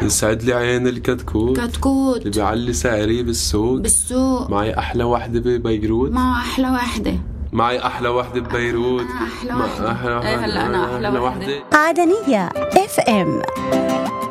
يسعد لي عين الكتكوت اللي بيعلي سعري بالسوق. معي أحلى وحدة ببيروت. معي أحلى وحدة ببيروت. هلا أنا أحلى وحدة. عدنية FM.